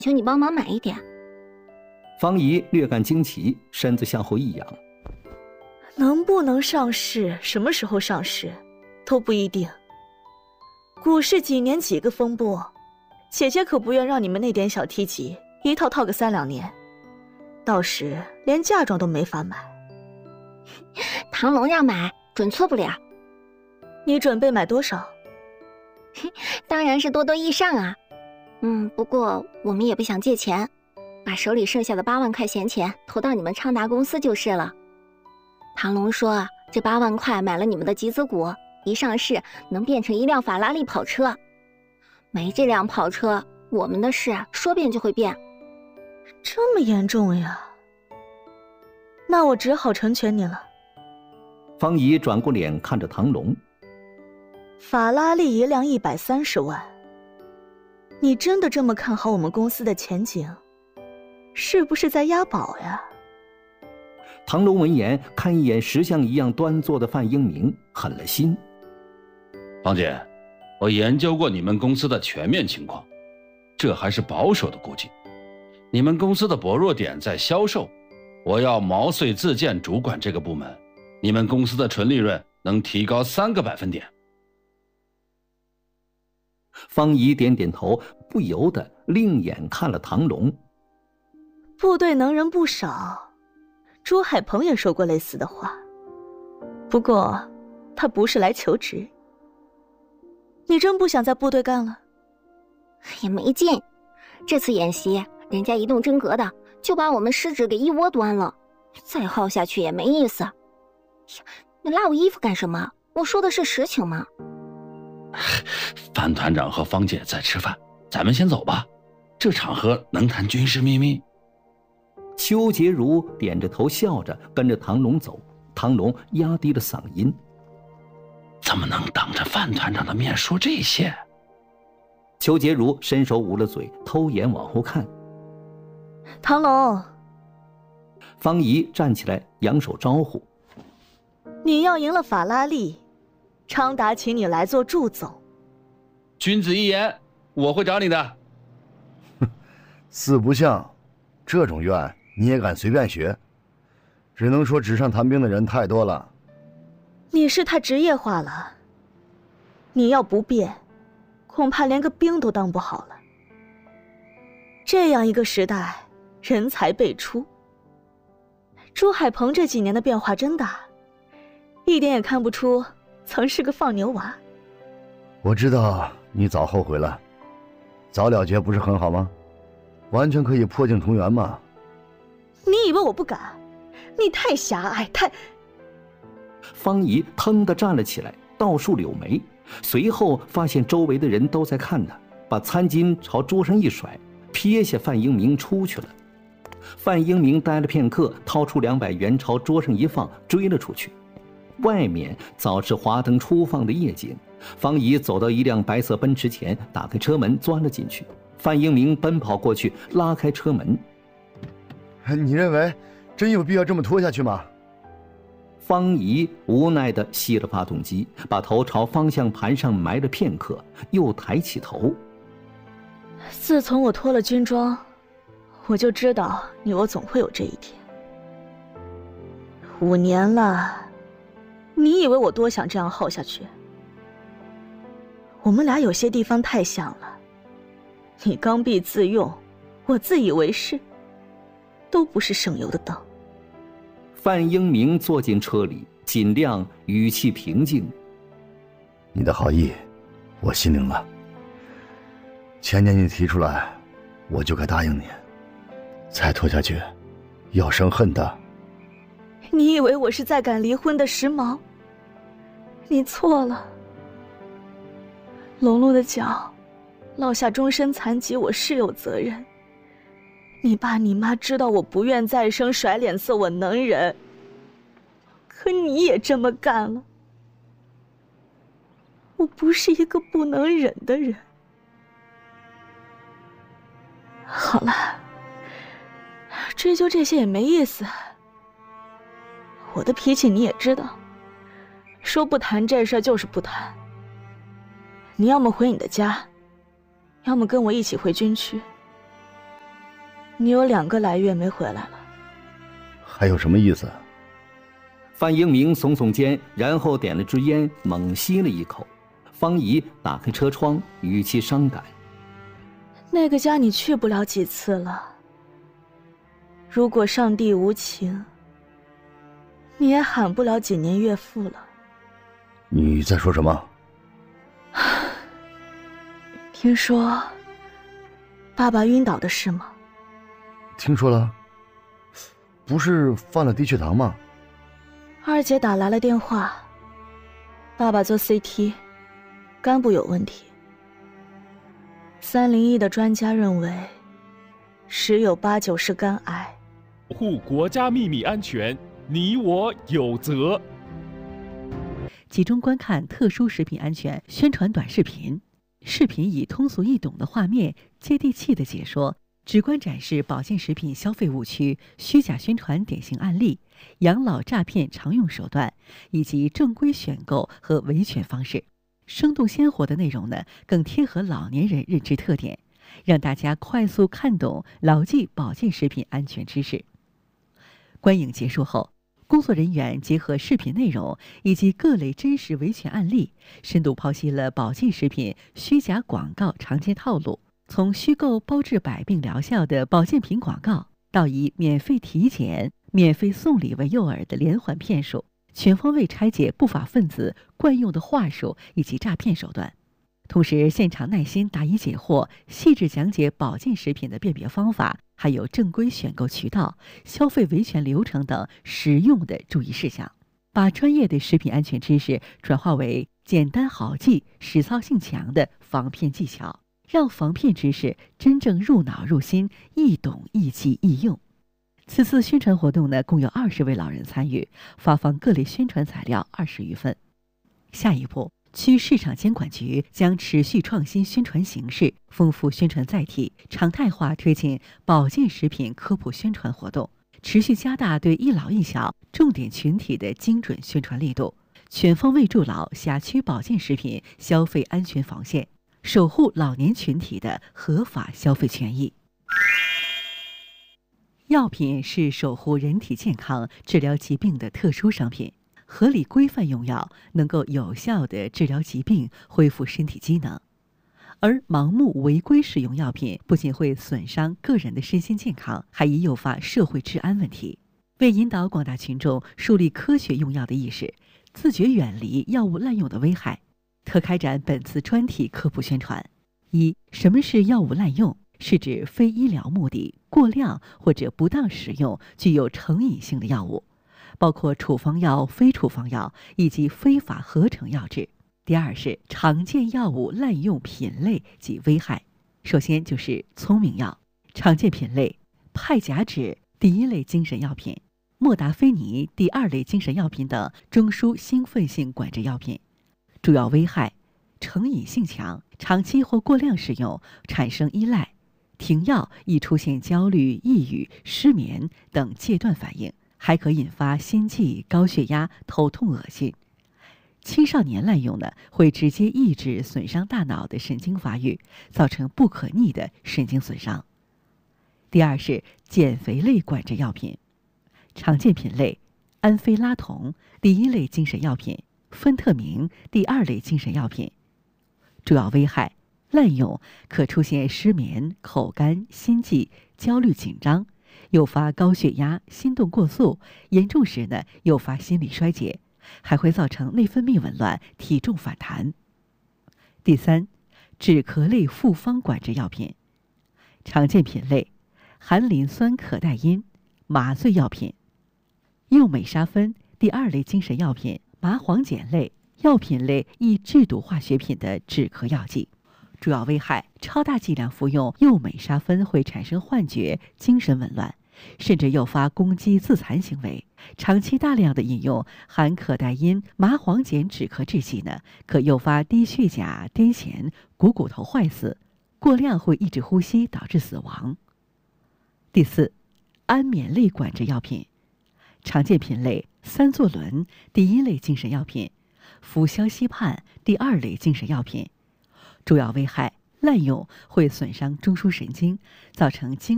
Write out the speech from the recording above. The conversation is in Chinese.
求你帮忙买一点。 方姨略感惊奇，身子向后一仰。 能不能上市，什么时候上市，都不一定。股市几年几个风波，姐姐可不愿让你们那点小提及一套套个3-2年，到时连嫁妆都没法买。 唐龙要买，准错不了。 你准备买多少？ 当然是多多益善啊。不过我们也不想借钱，把手里剩下的8万块闲钱投到你们昌达公司就是了。唐龙说这8万块买了你们的集资股，一上市能变成一辆法拉利跑车。没这辆跑车，我们的事说变就会变。 这么严重呀？那我只好成全你了。 方姨转过脸看着唐龙。 法拉利一辆130万，你真的这么看好我们公司的前景？是不是在押宝呀？ 唐龙闻言，看一眼石像一样端坐的范英明，狠了心。 方姐，我研究过你们公司的全面情况，这还是保守的估计。你们公司的薄弱点在销售，我要毛遂自荐主管这个部门，你们公司的纯利润能提高3个百分点。 方姨点点头，不由得另眼看了唐龙。 部队能人不少，朱海鹏也说过类似的话，不过他不是来求职。你真不想在部队干了？ 也没劲，这次演习人家一动真格的就把我们失职给一窝端了，再耗下去也没意思。你拉我衣服干什么？我说的是实情吗？ 范团长和方姐在吃饭，咱们先走吧，这场合能谈军事秘密。 邱洁如点着头笑着跟着唐龙走，唐龙压低了嗓音： 怎么能当着范团长的面说这些？ 邱洁如伸手捂了嘴，偷眼往后看。 唐龙， 方姨站起来扬手招呼： 你要赢了法拉利，昌达请你来做祝总。 君子一言，我会找你的。 四不像，这种愿你也敢随便学？只能说纸上谈兵的人太多了。 你是太职业化了，你要不变，恐怕连个兵都当不好了。这样一个时代，人才辈出。朱海鹏这几年的变化真大，一点也看不出曾是个放牛娃。 我知道你早后悔了，早了结不是很好吗？完全可以破镜重圆嘛。 你以为我不敢？你太狭隘，太…… 方姨腾地站了起来，倒竖柳眉，随后发现周围的人都在看他，把餐巾朝桌上一甩，撇下范英明出去了。范英明呆了片刻，掏出200元朝桌上一放，追了出去。外面早是华灯初放的夜景。方姨走到一辆白色奔驰前，打开车门钻了进去。范英明奔跑过去，拉开车门。 你认为真有必要这么拖下去吗？ 方姨无奈地熄了发动机，把头朝方向盘上埋了片刻，又抬起头。 自从我脱了军装，我就知道你我总会有这一天。5年了，你以为我多想这样耗下去？我们俩有些地方太像了，你刚愎自用，我自以为是，都不是省油的灯。 范英明坐进车里，尽量语气平静： 你的好意我心领了，前年你提出来我就该答应你，再拖下去要生恨的。 你以为我是在赶离婚的时髦？你错了。龙龙的脚落下终身残疾，我是有责任。你爸你妈知道我不愿再生，甩脸色我能忍，可你也这么干了。我不是一个不能忍的人。好了，追究这些也没意思。我的脾气你也知道，说不谈这事就是不谈。你要么回你的家，要么跟我一起回军区。 你有2个来月没回来了。 还有什么意思？ 范英明耸耸肩，然后点了支烟，猛吸了一口。方怡打开车窗，语气伤感： 那个家你去不了几次了。如果上帝无情，你也喊不了几年岳父了。 你在说什么？ 听说爸爸晕倒的事吗？ 听说了。不是犯了低血糖吗？ 二姐打来了电话，爸爸做 CT， 肝部有问题。301的专家认为10有8、9是肝癌。 护国家秘密安全，你我有责。 集中观看特殊食品安全宣传短视频，视频以通俗易懂的画面、接地气的解说，直观展示保健食品消费误区、虚假宣传典型案例、养老诈骗常用手段，以及正规选购和维权方式。生动鲜活的内容呢，更贴合老年人认知特点，让大家快速看懂、牢记保健食品安全知识。观影结束后，工作人员结合视频内容以及各类真实维权案例，深度剖析了保健食品虚假广告常见套路，从虚构包治百病疗效的保健品广告，到以免费体检、免费送礼为诱饵的连环骗术，全方位拆解不法分子惯用的话术以及诈骗手段。同时，现场耐心答疑解惑，细致讲解保健食品的辨别方法，还有正规选购渠道、消费维权流程等实用的注意事项，把专业的食品安全知识转化为简单好记、实操性强的防骗技巧，让防骗知识真正入脑入心，易懂易记易用。此次宣传活动呢，共有20位老人参与，发放各类宣传材料20余份。下一步，区市场监管局将持续创新宣传形式，丰富宣传载体，常态化推进保健食品科普宣传活动，持续加大对一老一小重点群体的精准宣传力度，全方位筑牢辖区保健食品消费安全防线，守护老年群体的合法消费权益。药品是守护人体健康、治疗疾病的特殊商品。合理规范用药能够有效地治疗疾病，恢复身体机能。而盲目违规使用药品，不仅会损伤个人的身心健康，还易诱发社会治安问题。为引导广大群众树立科学用药的意识，自觉远离药物滥用的危害，特开展本次专题科普宣传。一、什么是药物滥用？是指非医疗目的、过量或者不当使用具有成瘾性的药物，包括处方药、非处方药以及非法合成药制。第二是常见药物滥用品类及危害。首先就是聪明药，常见品类：派甲酯第1类精神药品，莫达菲尼第2类精神药品等中枢兴奋性管制药品。主要危害：成瘾性强，长期或过量使用产生依赖，停药易出现焦虑、抑郁、失眠等戒断反应，还可引发心悸、高血压、头痛、恶心。青少年滥用呢，会直接抑制损伤大脑的神经发育，造成不可逆的神经损伤。第二是减肥类管制药品，常见品类：安非拉酮第1类精神药品，芬特明第2类精神药品。主要危害：滥用可出现失眠、口干、心悸、焦虑紧张，诱发高血压、心动过速，严重时呢，诱发心理衰竭，还会造成内分泌紊乱、体重反弹。第三，止咳类复方管制药品，常见品类：含磷酸可待因麻醉药品，右美沙芬第2类精神药品，麻黄碱类药品类易制毒化学品的止咳药剂。主要危害：超大剂量服用右美沙芬会产生幻觉、精神紊乱，甚至诱发攻击自残行为。长期大量的饮用含可待因、麻黄碱止咳制剂呢，可诱发低血钾、癫痫、股头坏死，过量会抑制呼吸，导致死亡。第四，安眠类管制药品，常见品类：三唑仑第1类精神药品，氟硝西泮第2类精神药品。主要危害：滥用会损伤中枢神经，造成精